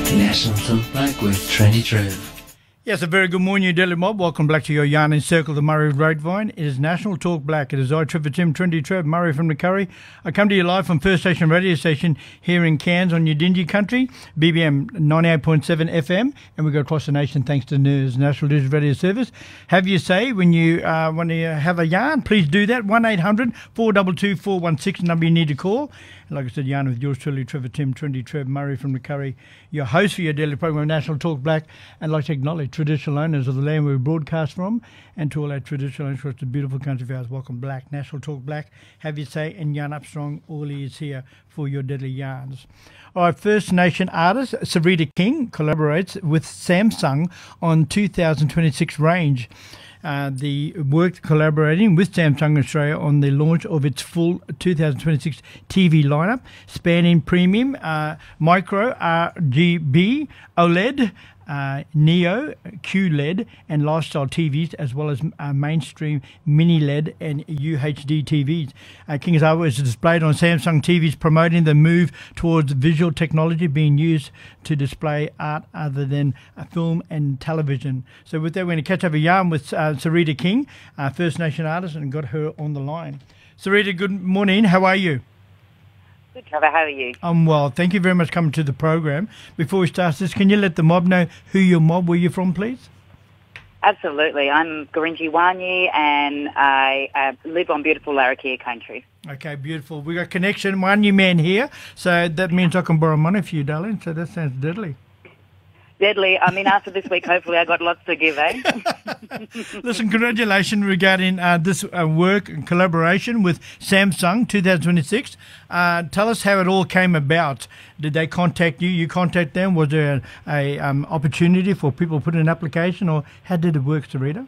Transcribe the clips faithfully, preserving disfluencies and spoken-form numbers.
National Talk Black with Trendy Trev. Yes, a very good morning, Daily Mob. Welcome back to your yarn and circle, the Murray Grapevine. It is National Talk Black. It is I, Trevor Tim, Trendy Trev, Murray from the Curry. I come to you live from First Station Radio Station here in Cairns on your Dingy Country, B B M ninety-eight point seven F M, and we go across the nation thanks to NIRS, National Digital Radio Service. Have your say when you uh, want to have a yarn, please do that. one eight hundred four two two four one six, number you need to call. And like I said, yarn with yours truly, Trevor Tim, Trendy Trev, Murray from the Curry, your host for your daily program, National Talk Black. And I'd like to acknowledge traditional owners of the land where we broadcast from, and to all our traditional owners across the beautiful country of ours. Welcome, Black, National Talk Black. Have your say and yarn up strong. All is here for your deadly yarns. All right, First Nation artist Sarita King collaborates with Samsung on two thousand twenty-six range. Uh, the work collaborating with Samsung Australia on the launch of its full two thousand twenty-six T V lineup, spanning premium, uh, micro, R G B, OLED, uh, Neo, Q L E D, and lifestyle T Vs, as well as uh, mainstream mini L E D and U H D T Vs. Uh, King's artwork is displayed on Samsung T Vs, promoting the move towards visual technology being used to display art other than uh, film and television. So with that, we're going to catch up a yarn with uh, Sarita King, uh, First Nation artist, and got her on the line. Sarita, good morning. How are you? Good, Trevor. How are you? I'm well. Thank you very much for coming to the program. Before we start this, can you let the mob know who your mob, where you're from, please? Absolutely. I'm Gurindji Wanyi, and I uh, live on beautiful Larrakia country. Okay, beautiful. We got connection, one new man here, so that means I can borrow money for you, darling, so that sounds deadly. Deadly. I mean, after this week, hopefully I got lots to give, eh? Listen, congratulations regarding uh, this uh, work and collaboration with Samsung twenty twenty-six. Uh, tell us how it all came about. Did they contact you? You contact them? Was there a, a um, opportunity for people to put in an application, or how did it work, Sarita?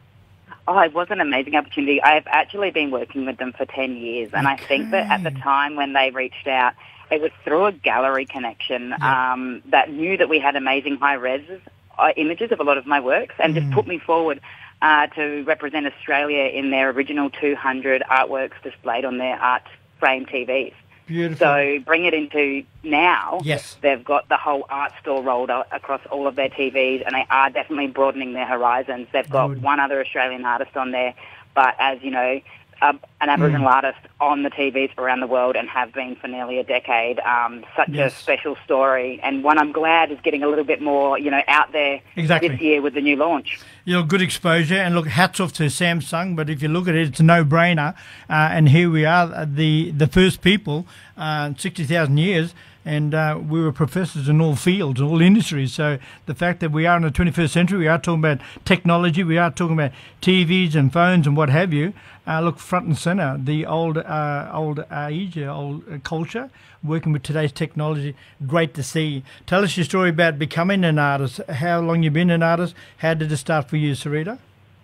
Oh, it was an amazing opportunity. I've actually been working with them for ten years, and okay. I think that at the time when they reached out, it was through a gallery connection yeah. um, that knew that we had amazing high-res uh, images of a lot of my works, and mm. just put me forward uh, to represent Australia in their original two hundred artworks displayed on their art frame T Vs. Beautiful. So bring it into now. Yes. They've got the whole art store rolled out across all of their T Vs, and they are definitely broadening their horizons. They've got Good. one other Australian artist on there, but as you know, Um, an Aboriginal mm. artist on the T Vs around the world, and have been for nearly a decade. Um, such yes. a special story, and one I'm glad is getting a little bit more, you know, out there exactly. this year with the new launch. You know, good exposure, and look, hats off to Samsung. But if you look at it, it's a no-brainer. Uh, and here we are, the the first people, uh, sixty thousand years. And uh, we were professors in all fields, all industries. So the fact that we are in the twenty-first century, we are talking about technology, we are talking about T Vs and phones and what have you. Uh, look, front and centre, the old, uh, old age, uh, old uh, culture, working with today's technology. Great to see. Tell us your story about becoming an artist. How long you've been an artist? How did it start for you, Sarita?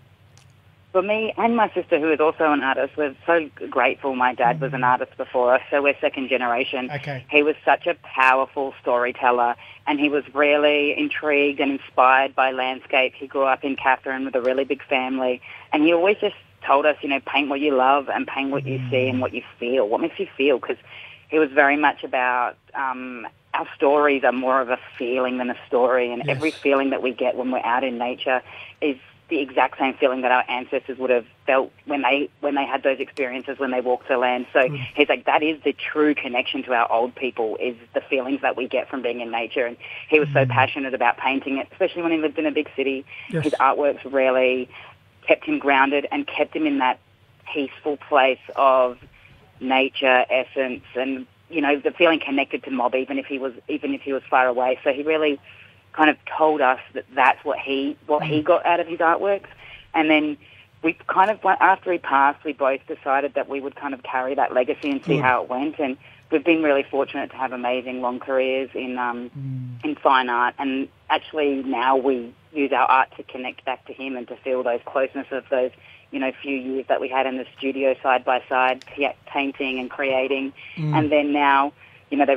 For me and my sister, who is also an artist, we're so grateful my dad was an artist before us, so we're second generation. Okay. He was such a powerful storyteller, and he was really intrigued and inspired by landscape. He grew up in Katherine with a really big family, and he always just told us, you know, paint what you love and paint what you see and what you feel, what makes you feel, because he was very much about um, our stories are more of a feeling than a story, and yes. every feeling that we get when we're out in nature is the exact same feeling that our ancestors would have felt when they when they had those experiences when they walked the land. So mm. he's like, that is the true connection to our old people, is the feelings that we get from being in nature. And he was mm. so passionate about painting it, especially when he lived in a big city. Yes. His artworks really kept him grounded and kept him in that peaceful place of nature, essence, and, you know, the feeling connected to mob, even if he was even if he was far away. So he really kind of told us that that's what he what he got out of his artworks. And then we kind of, after he passed, we both decided that we would kind of carry that legacy and see mm. how it went. And we've been really fortunate to have amazing long careers in um, mm. in fine art. And actually now we use our art to connect back to him and to feel those closeness of those, you know, few years that we had in the studio side by side, painting and creating. Mm. And then now, you know, they ref-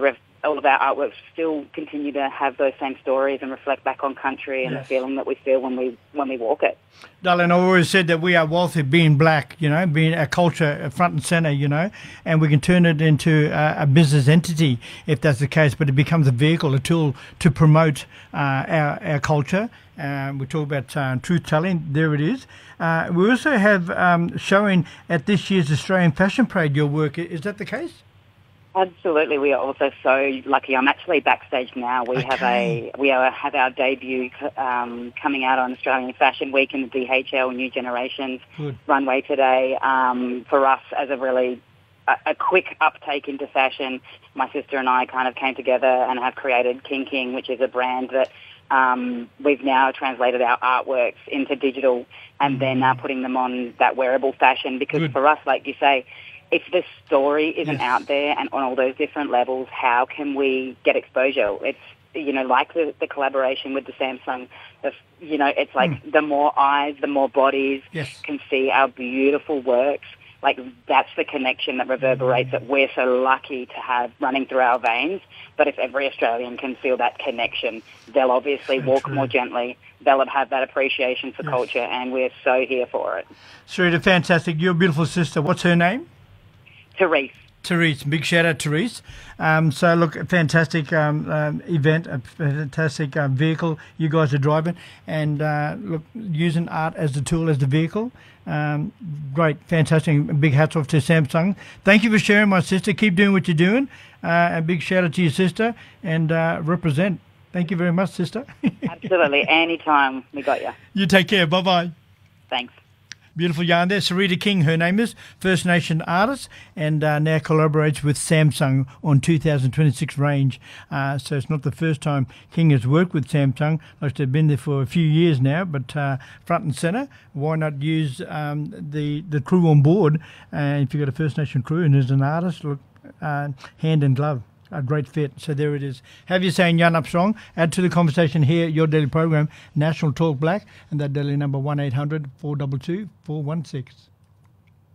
all of our artworks still continue to have those same stories and reflect back on country and Yes. the feeling that we feel when we when we walk it. Darling, I've always said that we are wealthy being black, you know, being a culture front and centre, you know, and we can turn it into a, a business entity if that's the case, but it becomes a vehicle, a tool to promote uh, our, our culture. Um, we talk about uh, truth-telling, there it is. Uh, we also have um, showing at this year's Australian Fashion Parade your work. Is that the case? Absolutely, we are also so lucky. I'm actually backstage now. We Okay. have a we are, have our debut um, coming out on Australian Fashion Week in the D H L New Generations Good. runway today. Um, for us, as a really a, a quick uptake into fashion, my sister and I kind of came together and have created King King, which is a brand that um, we've now translated our artworks into digital and then uh, putting them on that wearable fashion. Because Good. for us, like you say, if the story isn't Yes. out there and on all those different levels, how can we get exposure? It's, you know, like the, the collaboration with the Samsung, the, you know, it's like the more eyes, the more bodies Yes. can see our beautiful works. Like, that's the connection that reverberates that we're so lucky to have running through our veins. But if every Australian can feel that connection, they'll obviously So walk true. more gently. They'll have that appreciation for Yes. culture, and we're so here for it. Sarita, fantastic. Your beautiful sister, what's her name? Therese. Therese, big shout out, Therese. Um, so, look, a fantastic um, um, event, a fantastic uh, vehicle you guys are driving, and uh, look, using art as the tool, as the vehicle. Um, great, fantastic. Big hats off to Samsung. Thank you for sharing, my sister. Keep doing what you're doing. Uh, a big shout out to your sister, and uh, represent. Thank you very much, sister. Absolutely. Anytime, we got you. You take care. Bye bye. Thanks. Beautiful yarn there. Sarita King, her name is, First Nation artist, and uh, now collaborates with Samsung on two thousand twenty-six range. Uh, so it's not the first time King has worked with Samsung. Like they've been there for a few years now, but uh, front and centre. Why not use um, the, the crew on board? Uh, if you've got a First Nation crew and as an artist, look, uh, hand in glove. A great fit. So there it is. Have you saying Yarn Up Strong? Add to the conversation here, your daily program, National Talk Black, and that daily number one eight hundred four two two four one six.